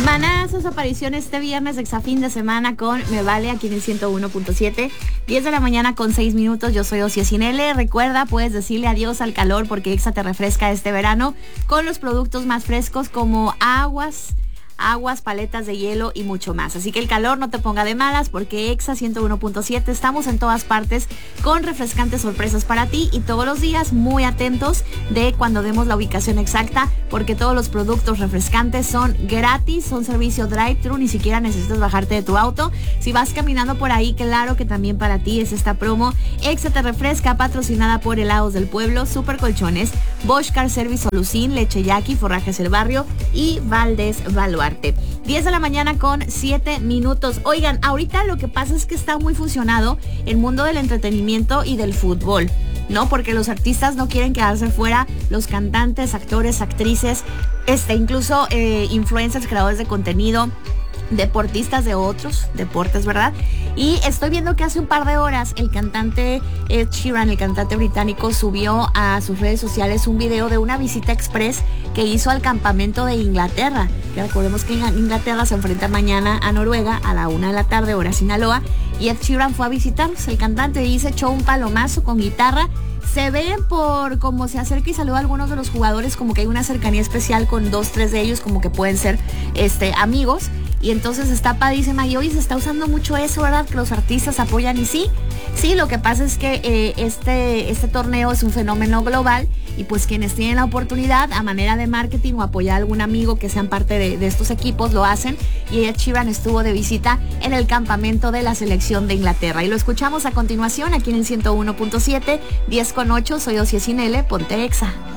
Maná hace su aparición este viernes de fin de semana con Me Vale aquí en el 101.7, 10 de la mañana con 6 minutos. Yo soy Ocio Cinele. Recuerda, puedes decirle adiós al calor porque Exa te refresca este verano con los productos más frescos como aguas, paletas de hielo y mucho más. Así que el calor no te ponga de malas porque Exa 101.7 estamos en todas partes con refrescantes sorpresas para ti y todos los días muy atentos de cuando demos la ubicación exacta porque todos los productos refrescantes son gratis, son servicio drive-thru, ni siquiera necesitas bajarte de tu auto. Si vas caminando por ahí, claro que también para ti es esta promo. Exa te refresca, patrocinada por Helados del Pueblo, Super Colchones, Bosch Car Service Solucín, Leche Yaqui, Forrajes El Barrio y Valdés Baluarte. 10 de la mañana con 7 minutos. Oigan, ahorita lo que pasa es que está muy fusionado el mundo del entretenimiento y del fútbol, ¿no? Porque los artistas no quieren quedarse fuera, los cantantes, actores, actrices, incluso influencers, creadores de contenido, deportistas de otros deportes, ¿verdad? Y estoy viendo que hace un par de horas el cantante Ed Sheeran, el cantante británico, subió a sus redes sociales un video de una visita express que hizo al campamento de Inglaterra. Recordemos que Inglaterra se enfrenta mañana a Noruega a la 1 de la tarde, hora Sinaloa, y Ed Sheeran fue a visitarlos. El cantante y se echó un palomazo con guitarra. Se ve por cómo se acerca y saluda a algunos de los jugadores, como que hay una cercanía especial con 2, 3 de ellos, como que pueden ser amigos. Y entonces está padrísima. Y hoy se está usando mucho eso, ¿verdad? Que los artistas apoyan. Y sí, lo que pasa es que este torneo es un fenómeno global. Y pues quienes tienen la oportunidad a manera de marketing o apoyar a algún amigo que sean parte de estos equipos, lo hacen. Y Ed Sheeran estuvo de visita en el campamento de la selección de Inglaterra. Y lo escuchamos a continuación aquí en el 101.7, 10 con 8. Soy Ocio Cinele, ponte Exa.